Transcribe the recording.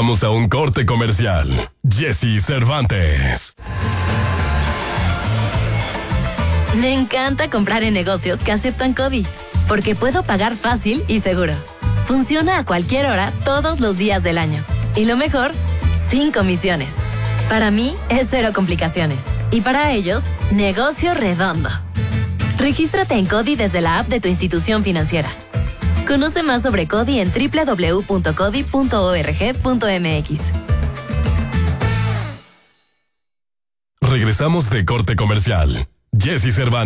Vamos a un corte comercial. Jessy Cervantes. Me encanta comprar en negocios que aceptan CODI, porque puedo pagar fácil y seguro. Funciona a cualquier hora, todos los días del año. Y lo mejor, sin comisiones. Para mí, es cero complicaciones. Y para ellos, negocio redondo. Regístrate en CODI desde la app de tu institución financiera. Conoce más sobre CODI en www.codi.org.mx. Regresamos de corte comercial. Jessy Cervantes.